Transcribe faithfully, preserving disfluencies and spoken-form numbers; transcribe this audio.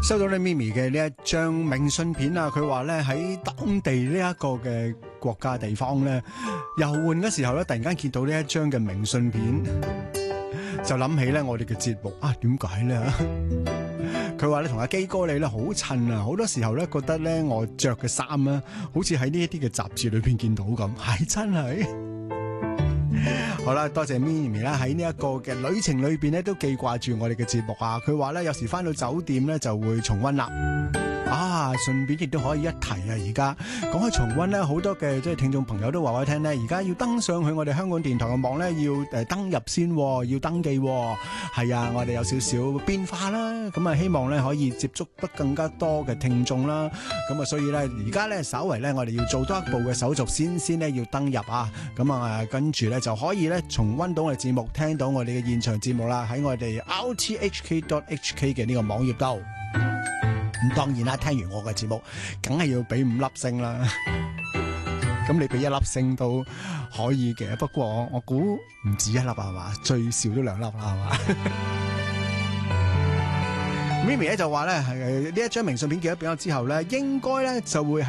收到你咪咪嘅呢一張明信片啊，佢話咧喺當地呢一個嘅國家地方咧遊玩嘅時候咧，突然間見到呢一張嘅明信片，就諗起咧我哋嘅節目啊，點解咧？佢話咧同阿基哥你咧好襯啊，好多時候咧覺得咧我着嘅衫咧，好似喺呢一啲嘅雜誌裏邊見到咁，係真係。好啦，多謝咪咪啦，喺呢一個嘅旅程裏邊咧都記掛住我哋嘅節目啊。佢話咧有時翻到酒店咧就會重溫啦。啊，順便亦都可以一提啊！而家講開重溫咧，好多嘅即係聽眾朋友都話我聽咧，而家要登上去我哋香港電台嘅網咧，要誒登入先，要登記。係啊，我哋有少少變化啦，咁啊希望咧可以接觸得更加多嘅聽眾啦。咁啊，所以咧而家咧稍為咧我哋要做多一步嘅手續先，先咧要登入啊。咁啊，跟住咧就可以咧重溫到我哋節目，聽到我哋嘅現場節目啦，喺我哋 r t h k dot h k 嘅呢個網頁度。咁當然啦，聽完我嘅節目，梗係要俾五粒星啦。咁你俾一粒星都可以嘅，不過我我估唔止一粒係嘛，最少都兩粒啦係嘛。咪咪咧就話咧係呢一張明信片寄咗俾我之後咧，應該咧就會喺